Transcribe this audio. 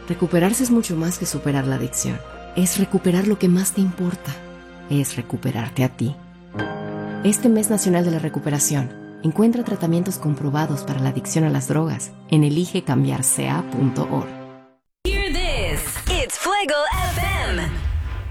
Recuperarse es mucho más que superar la adicción. Es recuperar lo que más te importa. Es recuperarte a ti. Este mes nacional de la recuperación, encuentra tratamientos comprobados para la adicción a las drogas en eligecambiarca.org. Hear this. It's Fuego FM.